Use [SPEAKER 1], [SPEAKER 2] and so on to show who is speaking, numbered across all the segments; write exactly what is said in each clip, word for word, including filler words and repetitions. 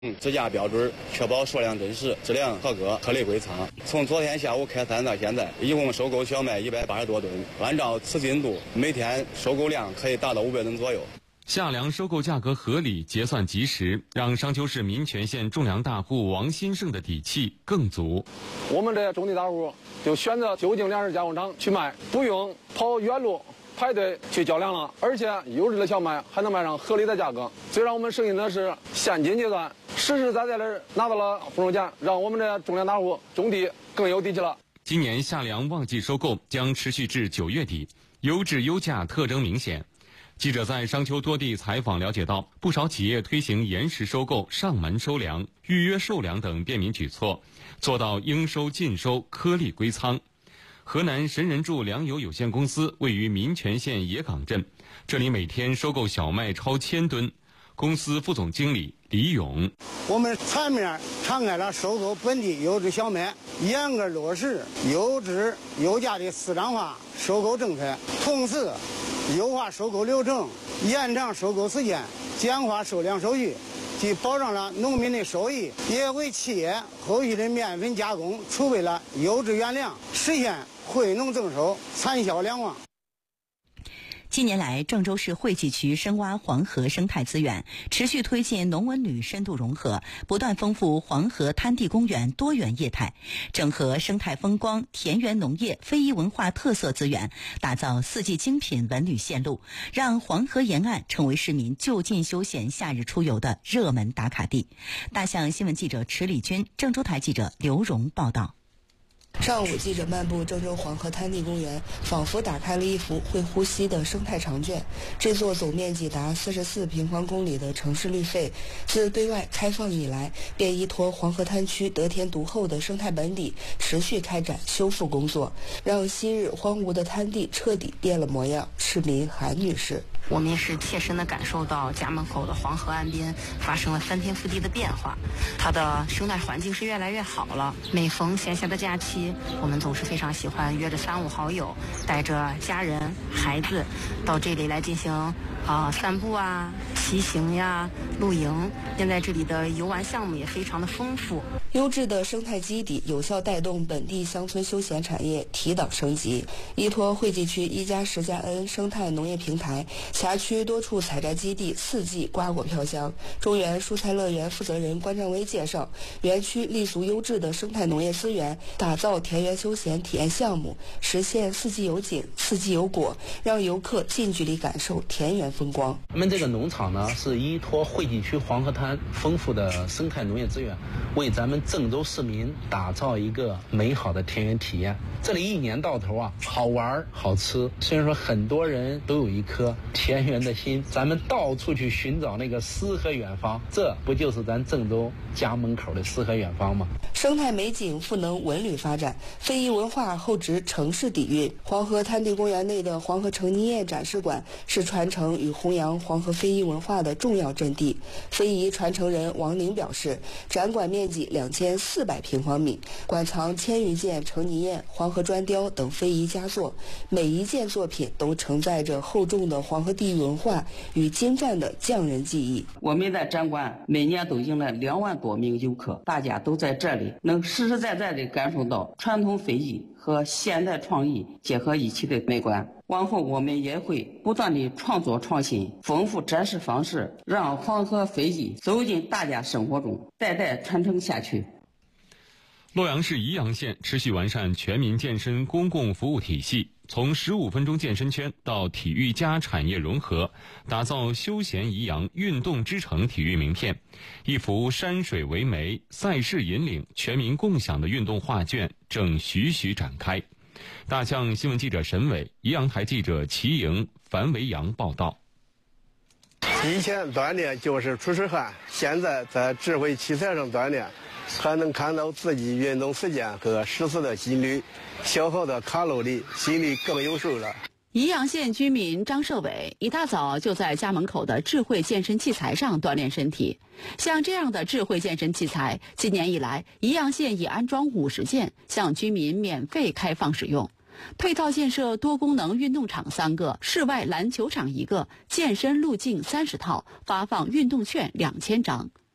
[SPEAKER 1] 嗯，自家标准，确保数量真实、质量合格、合理归仓。从昨天下午开摊到现在，一共收购小麦一百八十多吨。按照此进度，每天收购量可以达到五百吨左右。
[SPEAKER 2] 夏粮收购价格合理，结算及时，让商丘市民权县种粮大户王新胜的底气更足。
[SPEAKER 3] 我们这些种地大户就选择就近粮食加工厂去卖，不用跑远路排队去交粮了，而且优质的小麦还能卖上合理的价格。最让我们省心的是，现金结算，实实在在的拿到了丰收钱，让我们这种粮大户种地更有底气了。
[SPEAKER 2] 今年夏粮旺季收购将持续至九月底，优质优价特征明显。记者在商丘多地采访了解到，不少企业推行延时收购、上门收粮、预约售粮等便民举措，做到应收尽收、颗粒归仓。河南神人助粮油有限公司位于民权县野岗镇，这里每天收购小麦超千吨。公司副总经理李勇：
[SPEAKER 4] 我们全面敞开了收购本地优质小麦，严格落实优质优价的市场化收购政策，同时优化收购流程，延长收购时间，简化收粮手续，既保障了农民的收益，也为企业后续的面粉加工储备了优质原粮，实现惠农增收，产销两旺。
[SPEAKER 5] 近年来，郑州市惠济区深挖黄河生态资源，持续推进农文旅深度融合，不断丰富黄河滩地公园多元业态，整合生态风光、田园农业、非遗文化特色资源，打造四季精品文旅线路，让黄河沿岸成为市民就近休闲、夏日出游的热门打卡地。大象新闻记者池礼军，郑州台记者刘荣报道。
[SPEAKER 6] 上午，记者漫步郑州黄河滩地公园，仿佛打开了一幅会呼吸的生态长卷。这座总面积达四十四平方公里的城市绿肺，自对外开放以来，便依托黄河滩区得天独厚的生态本底，持续开展修复工作，让昔日荒芜的滩地彻底变了模样。市民韩女士：
[SPEAKER 7] 我们也是切身地感受到家门口的黄河岸边发生了翻天覆地的变化，它的生态环境是越来越好了。每逢闲暇的假期，我们总是非常喜欢约着三五好友，带着家人、孩子到这里来进行啊、呃、散步啊、骑行呀、露营。现在这里的游玩项目也非常的丰富。
[SPEAKER 6] 优质的生态基底有效带动本地乡村休闲产业提档升级。依托惠济区一加十加 N 生态农业平台，辖区多处采摘基地四季瓜果飘香。中原蔬菜乐园负责人关占威介绍，园区立足优质的生态农业资源，打造田园休闲体验项目，实现四季有景、四季有果，让游客近距离感受田园风光。
[SPEAKER 8] 我们这个农场呢，是依托惠济区黄河滩丰富的生态农业资源，为咱们郑州市民打造一个美好的田园体验。这里一年到头啊，好玩好吃。虽然说很多人都有一颗田园的心，咱们到处去寻找那个诗和远方，这不就是咱郑州家门口的诗和远方吗？
[SPEAKER 6] 生态美景赋能文旅发展，非遗文化厚植城市底蕴。黄河滩地公园内的黄河成泥宴展示馆是传承与弘扬黄河非遗文化的重要阵地。非遗传承人王宁表示，展馆面积两千四百平方米，馆藏千余件成泥宴、黄河砖雕等非遗佳作，每一件作品都承载着厚重的黄河地域文化与精湛的匠人技艺。
[SPEAKER 9] 我们在展馆每年都迎来两万多名游客，大家都在这里能实实在在地感受到传统非遗和现代创意结合一起的美观。往后我们也会不断地创作创新，丰富展示方式，让黄河非遗走进大家生活中，代代传承下去。
[SPEAKER 2] 洛阳市宜阳县持续完善全民健身公共服务体系，从十五分钟健身圈到体育加产业融合，打造休闲宜阳运动之城体育名片。一幅山水为媒、赛事引领、全民共享的运动画卷正徐徐展开。大象新闻记者沈伟、宜阳台记者齐莹、樊维阳报道。
[SPEAKER 4] 以前锻炼就是出出汗，现在在智慧器材上锻炼，还能看到自己运动时间和实时的心率、消耗的卡路里，心里更有数了。
[SPEAKER 10] 宜阳县居民张社伟一大早就在家门口的智慧健身器材上锻炼身体。像这样的智慧健身器材，今年以来，宜阳县已安装五十件，向居民免费开放使用。配套建设多功能运动场三个，室外篮球场一个，健身路径三十套，发放运动券两千张。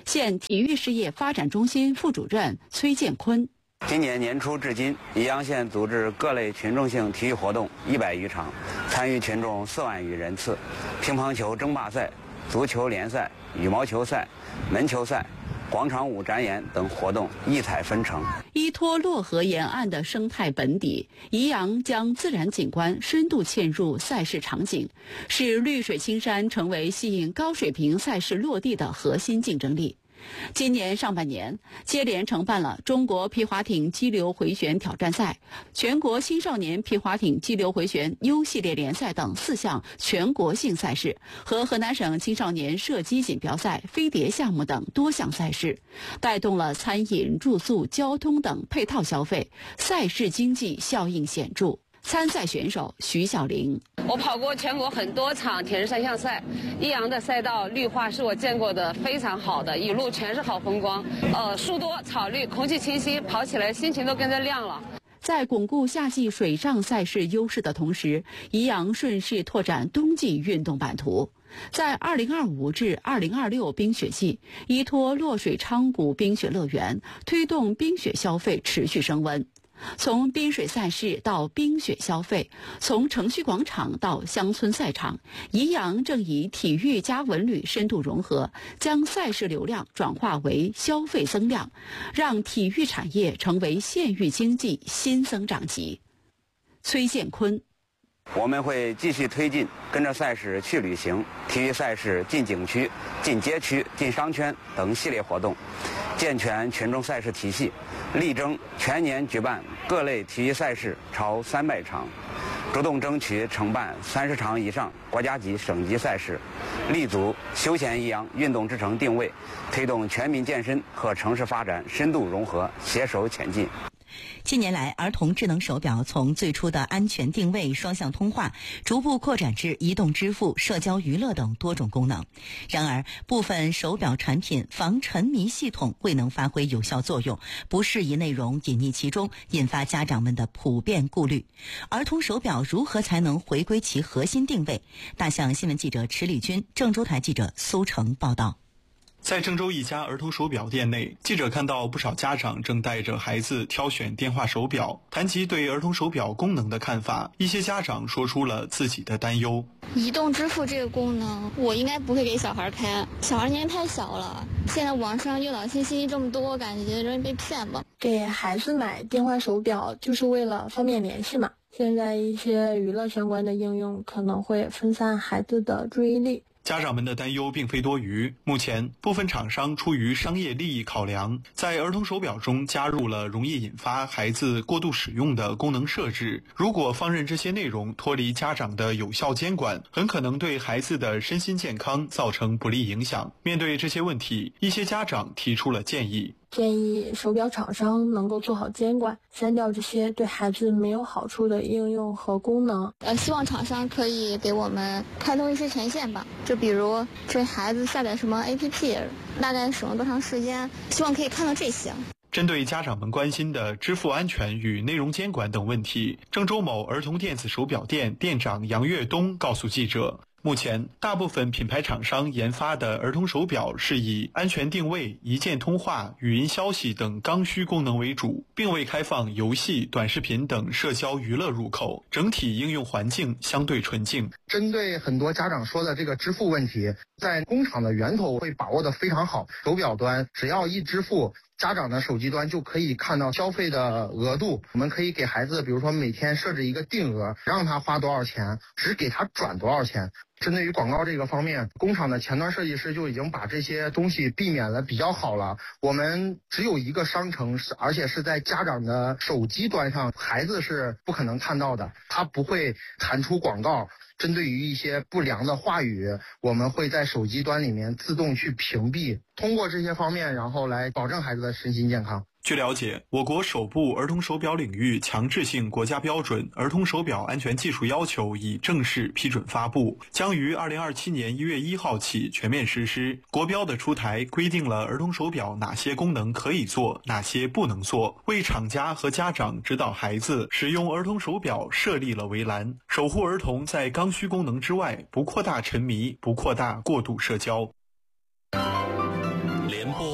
[SPEAKER 10] 县体育事业发展中心副主任崔建坤。
[SPEAKER 1] 今年年初至今，宜阳县组织各类群众性体育活动一百余场，参与群众四万余人次。乒乓球争霸赛、足球联赛、羽毛球赛、门球赛、广场舞展演等活动异彩纷呈。
[SPEAKER 10] 依托洛河沿岸的生态本底，宜阳将自然景观深度嵌入赛事场景，使绿水青山成为吸引高水平赛事落地的核心竞争力。今年上半年，接连承办了中国皮划艇激流回旋挑战赛、全国青少年皮划艇激流回旋 U 系列联赛等四项全国性赛事，和河南省青少年射击锦标赛、飞碟项目等多项赛事，带动了餐饮、住宿、交通等配套消费，赛事经济效应显著。参赛选手徐小玲，
[SPEAKER 11] 我跑过全国很多场铁人三项赛，宜阳的赛道绿化是我见过的非常好的，一路全是好风光，呃，树多草绿，空气清新，跑起来心情都跟着亮了。
[SPEAKER 10] 在巩固夏季水上赛事优势的同时，宜阳顺势拓展冬季运动版图。在二零二五至二零二六冰雪季，依托洛水昌谷冰雪乐园，推动冰雪消费持续升温。从冰水赛事到冰雪消费，从城区广场到乡村赛场，宜阳正以体育加文旅深度融合，将赛事流量转化为消费增量，让体育产业成为县域经济新增长极。崔建坤，
[SPEAKER 1] 我们会继续推进跟着赛事去旅行、体育赛事进景区、进街区、进商圈等系列活动，健全群众赛事体系，力争全年举办各类体育赛事超三百场，主动争取承办三十场以上国家级、省级赛事，立足休闲宜阳运动之城定位，推动全民健身和城市发展深度融合，携手前进。
[SPEAKER 5] 近年来，儿童智能手表从最初的安全定位、双向通话，逐步扩展至移动支付、社交娱乐等多种功能。然而，部分手表产品防沉迷系统未能发挥有效作用，不适宜内容隐匿其中，引发家长们的普遍顾虑。儿童手表如何才能回归其核心定位？大象新闻记者池礼军、郑州台记者苏成报道。
[SPEAKER 12] 在郑州一家儿童手表店内，记者看到不少家长正带着孩子挑选电话手表。谈及对儿童手表功能的看法，一些家长说出了自己的担忧。
[SPEAKER 13] 移动支付这个功能，我应该不会给小孩开，小孩年纪太小了。现在网上诱导信息这么多，感觉容易被骗吧。
[SPEAKER 14] 给孩子买电话手表就是为了方便联系嘛。现在一些娱乐相关的应用可能会分散孩子的注意力。
[SPEAKER 12] 家长们的担忧并非多余。目前，部分厂商出于商业利益考量，在儿童手表中加入了容易引发孩子过度使用的功能设置。如果放任这些内容脱离家长的有效监管，很可能对孩子的身心健康造成不利影响。面对这些问题，一些家长提出了建议。
[SPEAKER 14] 建议手表厂商能够做好监管，删掉这些对孩子没有好处的应用和功能。
[SPEAKER 13] 呃，希望厂商可以给我们开通一些权限吧，就比如这孩子下载什么 A P P， 大概使用多长时间，希望可以看到这些。
[SPEAKER 12] 针对家长们关心的支付安全与内容监管等问题，郑州某儿童电子手表店店长杨跃东告诉记者，目前，大部分品牌厂商研发的儿童手表是以安全定位、一键通话、语音消息等刚需功能为主，并未开放游戏、短视频等社交娱乐入口，整体应用环境相对纯净。
[SPEAKER 15] 针对很多家长说的这个支付问题，在工厂的源头会把握得非常好，手表端只要一支付，家长的手机端就可以看到消费的额度。我们可以给孩子，比如说每天设置一个定额，让他花多少钱，只给他转多少钱。针对于广告这个方面，工厂的前端设计师就已经把这些东西避免了比较好了。我们只有一个商城，而且是在家长的手机端上，孩子是不可能看到的，他不会弹出广告。针对于一些不良的话语，我们会在手机端里面自动去屏蔽，通过这些方面，然后来保证孩子的身心健康。
[SPEAKER 12] 据了解，我国首部儿童手表领域强制性国家标准《儿童手表安全技术要求》已正式批准发布，将于二零二七年一月一号起全面实施。国标的出台规定了儿童手表哪些功能可以做，哪些不能做，为厂家和家长指导孩子使用儿童手表设立了围栏，守护儿童在刚需功能之外不扩大沉迷，不扩大过度社交。
[SPEAKER 16] 联播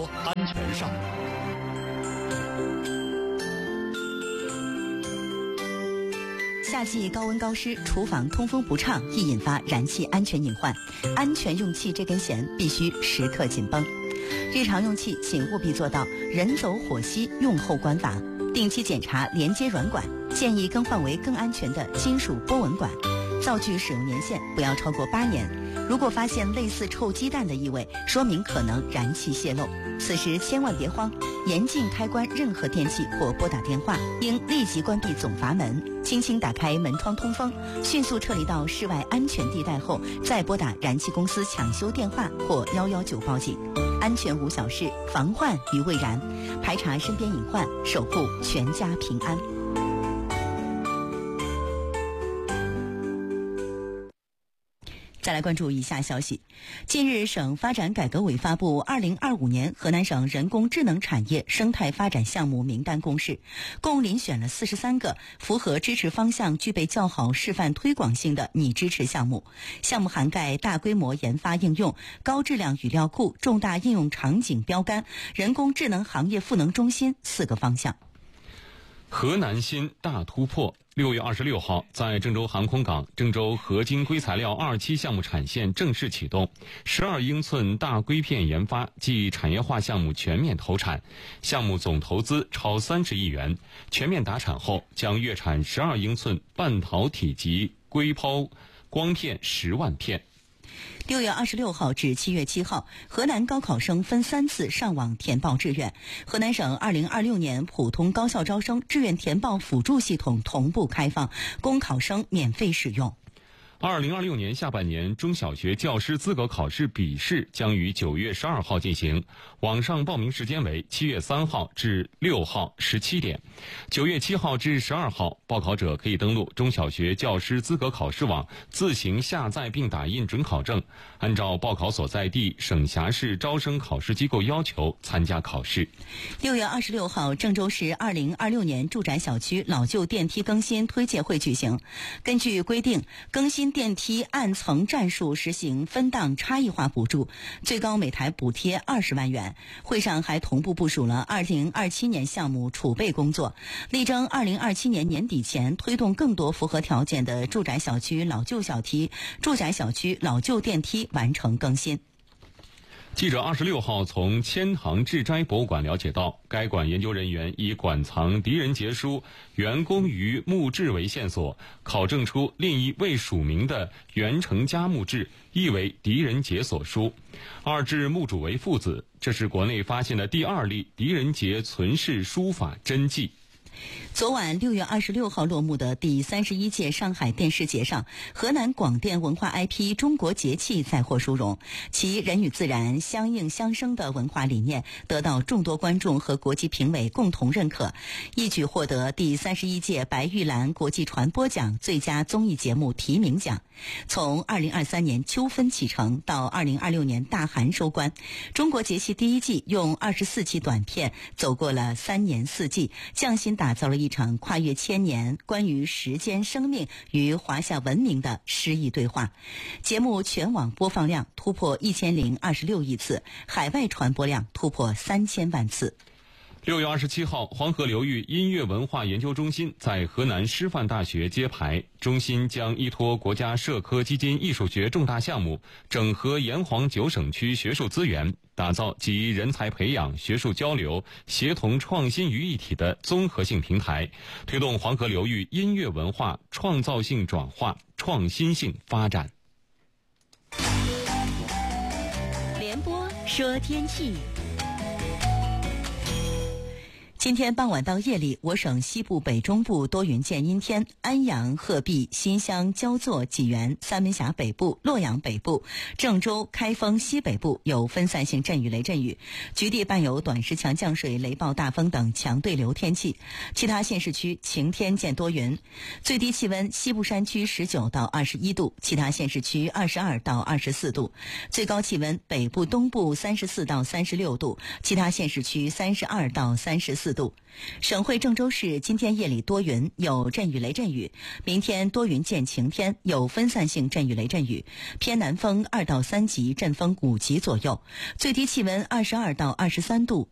[SPEAKER 16] 上。
[SPEAKER 5] 夏季高温高湿，厨房通风不畅，易引发燃气安全隐患。安全用气这根弦必须时刻紧绷。日常用气，请务必做到人走火熄，用后关阀，定期检查连接软管，建议更换为更安全的金属波纹管。灶具使用年限不要超过八年。如果发现类似臭鸡蛋的异味，说明可能燃气泄漏，此时千万别慌，严禁开关任何电器或拨打电话，应立即关闭总阀门，轻轻打开门窗通风，迅速撤离到室外安全地带后，再拨打燃气公司抢修电话或一一九报警。安全无小事，防患于未然。排查身边隐患，守护全家平安。再来关注以下消息。近日，省发展改革委发布二零二五年河南省人工智能产业生态发展项目名单公示，共遴选了四十三个符合支持方向、具备较好示范推广性的拟支持项目。项目涵盖大规模研发应用、高质量语料库、重大应用场景标杆、人工智能行业赋能中心四个方向。
[SPEAKER 2] 河南新大突破。六月二十六号，在郑州航空港，郑州合金硅材料二期项目产线正式启动，十二英寸大硅片研发暨产业化项目全面投产，项目总投资超三十亿元，全面达产后将月产十二英寸半导体级硅抛光片十万片。
[SPEAKER 5] 六月二十六号至七月七号，河南高考生分三次上网填报志愿。河南省二零二六年普通高校招生志愿填报辅助系统同步开放，供考生免费使用。
[SPEAKER 2] 二零二六年下半年中小学教师资格考试笔试将于九月十二号进行，网上报名时间为七月三号至六号十七点。九月七号至十二号，报考者可以登录中小学教师资格考试网，自行下载并打印准考证，按照报考所在地省辖市招生考试机构要求参加考试。
[SPEAKER 5] 六月二十六号，郑州市二零二六年住宅小区老旧电梯更新推介会举行。根据规定，更新电梯按层战术实行分档差异化补助，最高每台补贴二十万元。会上还同步部署了二零二七年项目储备工作，力争二零二七年年底前推动更多符合条件的住宅小区老旧小梯、住宅小区老旧电梯完成更新。
[SPEAKER 2] 记者二十六号从千塘志斋博物馆了解到，该馆研究人员以馆藏狄仁杰书元工于墓志为线索，考证出另一未署名的袁成家墓志亦为狄仁杰所书，二志墓主为父子。这是国内发现的第二例狄仁杰存世书法真迹。
[SPEAKER 5] 昨晚六月二十六号落幕的第三十一届上海电视节上，河南广电文化 I P 中国节气再获殊荣，其人与自然相应相生的文化理念得到众多观众和国际评委共同认可，一举获得第三十一届白玉兰国际传播奖最佳综艺节目提名奖。从二零二三年秋分启程到二零二六年大寒收官，中国节气第一季用二十四期短片走过了三年四季，匠心打造了一场跨越千年关于时间、生命与华夏文明的诗意对话。节目全网播放量突破一千零二十六亿次，海外传播量突破三千万次。
[SPEAKER 2] 六月二十七号，黄河流域音乐文化研究中心在河南师范大学揭牌。中心将依托国家社科基金艺术学重大项目，整合炎黄九省区学术资源，打造集人才培养、学术交流、协同创新于一体的综合性平台，推动黄河流域音乐文化创造性转化、创新性发展。
[SPEAKER 5] 联播说天气。今天傍晚到夜里，我省西部、北中部多云见阴天，安阳、鹤壁、新乡、焦作、济源、三门峡北部、洛阳北部、郑州、开封西北部有分散性阵雨、雷阵雨，局地伴有短时强降水、雷暴大风等强对流天气。其他县市区晴天见多云，最低气温西部山区十九到二十一度，其他县市区二十二到二十四度，最高气温北部、东部三十四到三十六度，其他县市区三十二到三十四度。省会郑州市今天夜里多云，有阵雨雷阵雨，明天多云见晴天，有分散性阵雨雷阵雨，偏南风二到三级，阵风五级左右，最低气温二十二到二十三度，